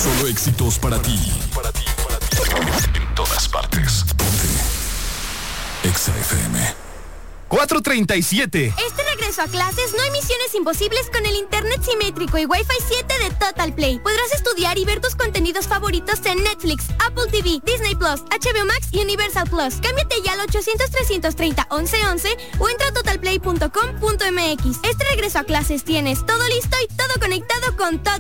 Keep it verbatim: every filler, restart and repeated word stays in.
Solo éxitos para ti. Para ti, para ti. En todas partes. Ponte Exa F M. cuatro treinta y siete. Este regreso a clases no hay misiones imposibles con el internet simétrico y Wi-Fi siete de Total Play. Podrás estudiar y ver tus contenidos favoritos en Netflix, Apple T V, Disney Plus, H B O Max y Universal Plus. Cámbiate ya al ochocientos, trescientos treinta, once once o entra a total play punto com punto m x. Este regreso a clases tienes todo listo y todo conectado con Total